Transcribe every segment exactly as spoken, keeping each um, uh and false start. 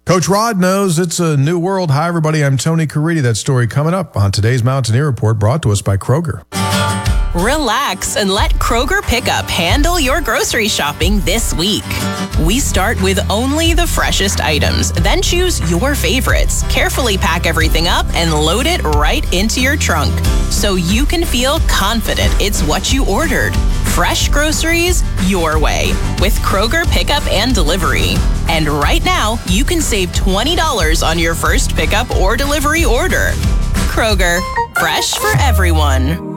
Coach Rod knows it's a new world. Hi, everybody. I'm Tony Caridi. That story coming up on today's Mountaineer Report, brought to us by Kroger. Relax and let Kroger Pickup handle your grocery shopping this week. We start with only the freshest items, then choose your favorites. Carefully pack everything up and load it right into your trunk so you can feel confident it's what you ordered. Fresh groceries your way with Kroger Pickup and Delivery. And right now, you can save twenty dollars on your first pickup or delivery order. Kroger, fresh for everyone.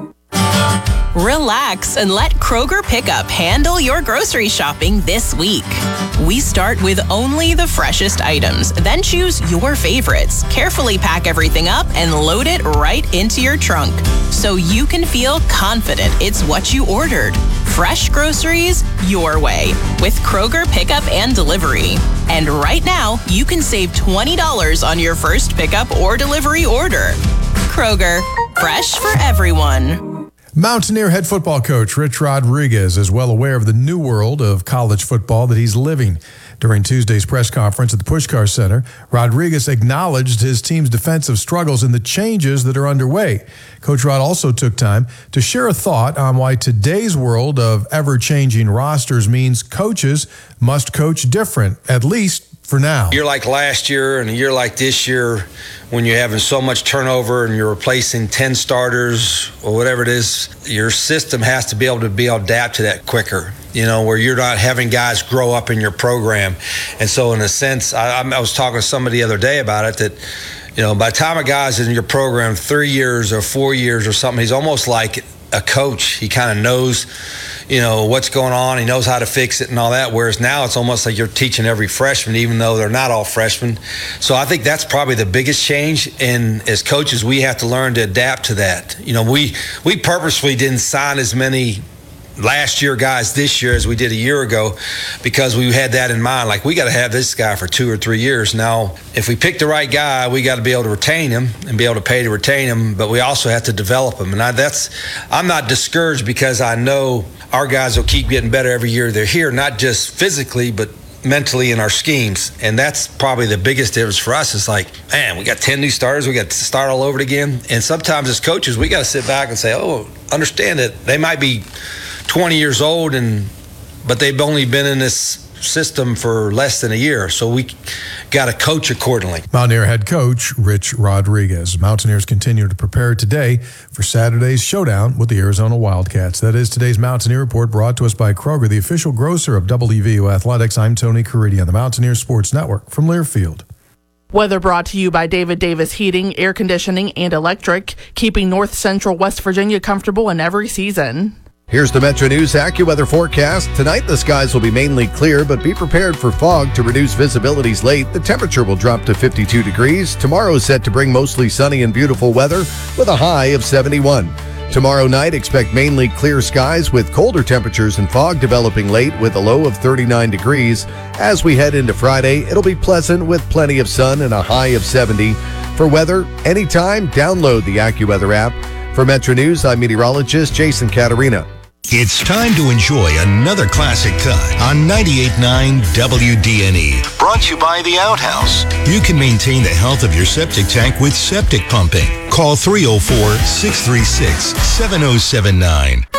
Relax and let Kroger Pickup handle your grocery shopping this week. We start with only the freshest items, then choose your favorites. Carefully pack everything up and load it right into your trunk so you can feel confident it's what you ordered. Fresh groceries your way with Kroger Pickup and Delivery. And right now, you can save twenty dollars on your first pickup or delivery order. Kroger, fresh for everyone. Mountaineer head football coach Rich Rodriguez is well aware of the new world of college football that he's living. During Tuesday's press conference at the Pushkar Center, Rodriguez acknowledged his team's defensive struggles and the changes that are underway. Coach Rod also took time to share a thought on why today's world of ever-changing rosters means coaches must coach different, at least for now. A year like last year and a year like this year, when you're having so much turnover and you're replacing ten starters or whatever it is, your system has to be able to be able to adapt to that quicker, you know, where you're not having guys grow up in your program. And so in a sense, I, I was talking to somebody the other day about it, that, you know, by the time a guy's in your program three years or four years or something, he's almost like a coach. He kind of knows, you know, what's going on. He knows how to fix it and all that. Whereas now it's almost like you're teaching every freshman, even though they're not all freshmen. So I think that's probably the biggest change. And as coaches, we have to learn to adapt to that. You know, we, we purposefully didn't sign as many last year guys this year as we did a year ago, because we had that in mind. Like, we got to have this guy for two or three years. Now, if we pick the right guy, we got to be able to retain him and be able to pay to retain him, but we also have to develop him. And I, that's, I'm not discouraged, because I know our guys will keep getting better every year they're here, not just physically, but mentally in our schemes. And that's probably the biggest difference for us. Is like, man, we got ten new starters, we got to start all over again. And sometimes as coaches, we got to sit back and say, oh, understand that they might be twenty years old, and but they've only been in this system for less than a year, so we got to coach accordingly. Mountaineer head coach Rich Rodriguez. Mountaineers continue to prepare today for Saturday's showdown with the Arizona Wildcats. That is today's Mountaineer Report, brought to us by Kroger, the official grocer of W V U Athletics. I'm Tony Caridi on the Mountaineer Sports Network from Learfield. Weather brought to you by David Davis Heating, Air Conditioning, and Electric, keeping North Central West Virginia comfortable in every season. Here's the Metro News AccuWeather forecast. Tonight, the skies will be mainly clear, but be prepared for fog to reduce visibilities late. The temperature will drop to fifty-two degrees. Tomorrow is set to bring mostly sunny and beautiful weather with a high of seventy-one. Tomorrow night, expect mainly clear skies with colder temperatures and fog developing late with a low of thirty-nine degrees. As we head into Friday, it'll be pleasant with plenty of sun and a high of seventy. For weather, anytime, download the AccuWeather app. For Metro News, I'm meteorologist Jason Caterina. It's time to enjoy another classic cut on ninety-eight point nine W D N E. Brought to you by The Outhouse. You can maintain the health of your septic tank with septic pumping. Call three oh four, six three six, seven oh seven nine.